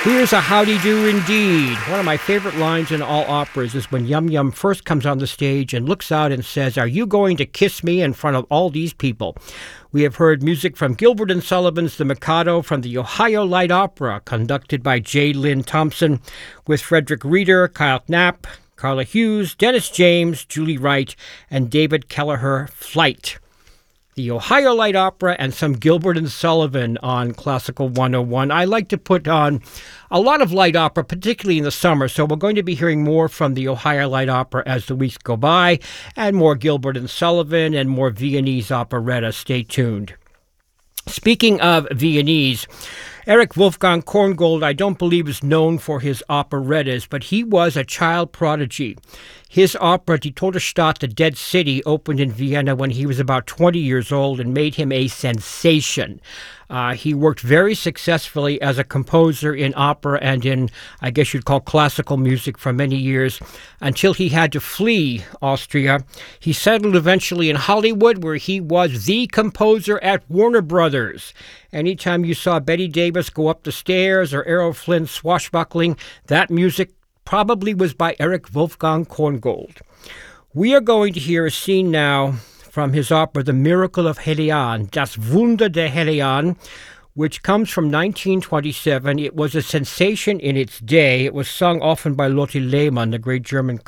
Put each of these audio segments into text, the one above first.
Here's a howdy-do indeed. One of my favorite lines in all operas is when Yum Yum first comes on the stage and looks out and says, "Are you going to kiss me in front of all these people?" We have heard music from Gilbert and Sullivan's The Mikado from the Ohio Light Opera, conducted by J. Lynn Thompson, with Frederick Reeder, Kyle Knapp, Carla Hughes, Dennis James, Julie Wright, and David Kelleher Flight. The Ohio Light Opera and some Gilbert and Sullivan on Classical 101. I like to put on a lot of light opera, particularly in the summer, so we're going to be hearing more from the Ohio Light Opera as the weeks go by, and more Gilbert and Sullivan and more Viennese operetta. Stay tuned. Speaking of Viennese, Erich Wolfgang Korngold, I don't believe, is known for his operettas, but he was a child prodigy. His opera, Die Tote Stadt, The Dead City, opened in Vienna when he was about 20 years old and made him a sensation. He worked very successfully as a composer in opera and in, I guess you'd call, classical music for many years, until he had to flee Austria. He settled eventually in Hollywood, where he was the composer at Warner Brothers. Anytime you saw Betty Davis go up the stairs or Errol Flynn swashbuckling, that music probably was by Erich Wolfgang Korngold. We are going to hear a scene now from his opera, The Miracle of Heliane, Das Wunder der Heliane, which comes from 1927. It was a sensation in its day. It was sung often by Lotte Lehmann, the great German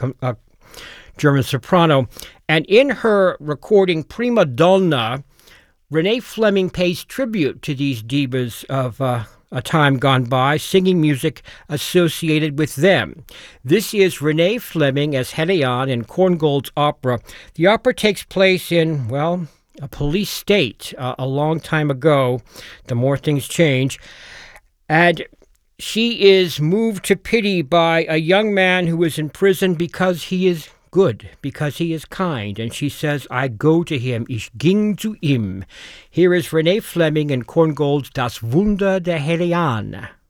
soprano. And in her recording, Prima Donna, Renee Fleming pays tribute to these divas of a time gone by, singing music associated with them. This is Renee Fleming as Heliane in Korngold's opera. The opera takes place in, well, a police state a long time ago. The more things change. And she is moved to pity by a young man who is in prison because he is good, because he is kind. And she says, "I go to him, ich ging zu ihm." Here is Renee Fleming and Korngold's Das Wunder der Heliane.